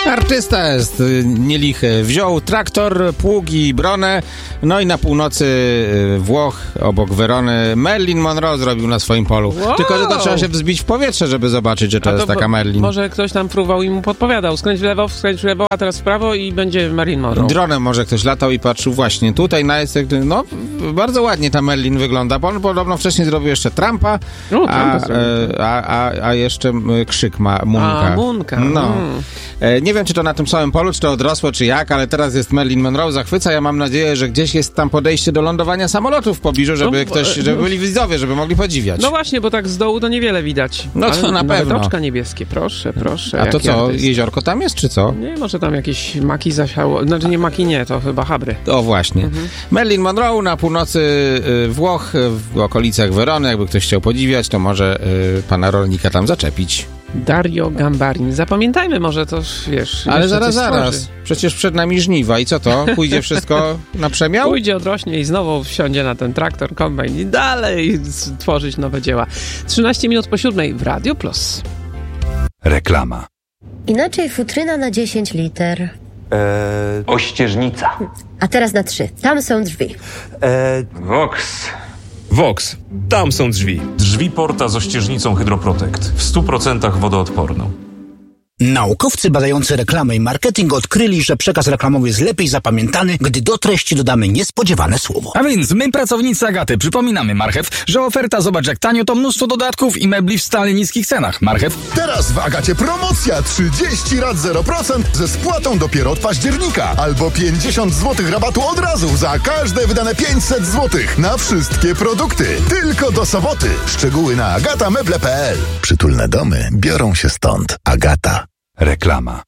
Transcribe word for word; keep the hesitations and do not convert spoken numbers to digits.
Artysta jest nielichy. Wziął traktor, pługi, bronę, no i na północy Włoch, obok Werony, Marilyn Monroe zrobił na swoim polu. Wow. Tylko, że to trzeba się wzbić w powietrze, żeby zobaczyć, że to, A to jest taka bo, Marilyn. Może ktoś tam fruwał i mu podpowiadał. Skręć w lewo, skręć w lewo, a teraz w prawo i będzie Marilyn Monroe. Dronem może ktoś latał i patrzył właśnie tutaj na jest, no bardzo ładnie ta Marilyn wygląda, bo on podobno wcześniej zrobił jeszcze Trumpa, O, Trumpa a, zrobił. a, a, a jeszcze krzyk ma Munka. A, Munka. No. Mm. Nie wiem, czy to na tym samym polu, czy to odrosło, czy jak, ale teraz jest Marilyn Monroe, zachwyca. Ja mam nadzieję, że gdzieś jest tam podejście do lądowania samolotów w pobliżu, żeby No, ktoś, żeby byli widzowie, żeby mogli podziwiać. No właśnie, bo tak z dołu to niewiele widać. No to Ale na nawet pewno. oczka niebieskie, proszę, proszę. A to jaki co, artysta. jeziorko tam jest, czy co? Nie, może tam jakieś maki zasiało. Znaczy nie maki, nie, to chyba habry. O właśnie. Mhm. Marilyn Monroe na północy y, Włoch, w okolicach Werony, jakby ktoś chciał podziwiać, to może y, pana rolnika tam zaczepić. Dario Gambarin. Zapamiętajmy może to, wiesz... Ale jeszcze zaraz, coś zaraz. stworzy. Przecież przed nami żniwa i co to? Pójdzie wszystko na przemiał? Pójdzie, odrośnie i znowu wsiądzie na ten traktor, kombajn i dalej tworzyć nowe dzieła. trzynaście minut po siódmej w Radio Plus. Reklama. Inaczej futryna na dziesięć liter. Eee, ościeżnica. A teraz na trzy. Tam są drzwi. Eee, Vox. Vox. Tam są drzwi. Drzwi Porta z ościeżnicą Hydroprotect. W stu procentach wodoodporną. Naukowcy badający reklamę i marketing odkryli, że przekaz reklamowy jest lepiej zapamiętany, gdy do treści dodamy niespodziewane słowo. A więc my, pracownicy Agaty, przypominamy Marchew, że oferta zobacz jak tanio to mnóstwo dodatków i mebli w stale niskich cenach. Marchew. Teraz w Agacie promocja trzydzieści rat zero procent ze spłatą dopiero od października. Albo pięćdziesiąt złotych rabatu od razu za każde wydane pięćset złotych na wszystkie produkty. Tylko do soboty. Szczegóły na agata meble kropka p l. Przytulne domy biorą się stąd. Agata. Reklama.